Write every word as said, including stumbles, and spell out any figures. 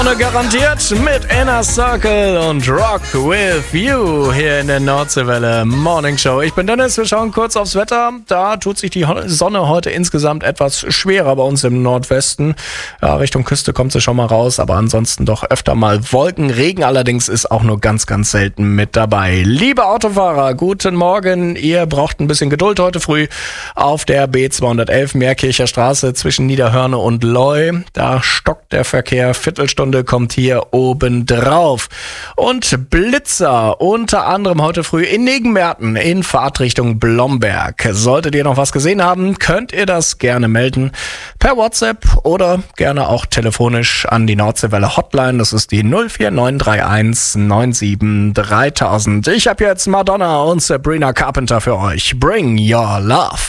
Garantiert mit Inner Circle und Rock With You hier in der Nordseewelle Morning Show. Ich bin Dennis, wir schauen kurz aufs Wetter. Da tut sich die Sonne heute insgesamt etwas schwerer bei uns im Nordwesten. Ja, Richtung Küste kommt sie schon mal raus, aber ansonsten doch öfter mal Wolken. Regen allerdings ist auch nur ganz, ganz selten mit dabei. Liebe Autofahrer, guten Morgen. Ihr braucht ein bisschen Geduld heute früh auf der B zweihundertelf Meerkircher Straße zwischen Niederhörne und Leu. Da stockt der Verkehr, Viertelstunde kommt hier oben drauf. Und Blitzer unter anderem heute früh in Negenmerten in Fahrtrichtung Blomberg. Solltet ihr noch was gesehen haben, könnt ihr das gerne melden per WhatsApp oder gerne auch telefonisch an die Nordseewelle Hotline. Das ist die null vier neun drei eins neun sieben dreitausend. Ich habe jetzt Madonna und Sabrina Carpenter für euch. Bring Your Love.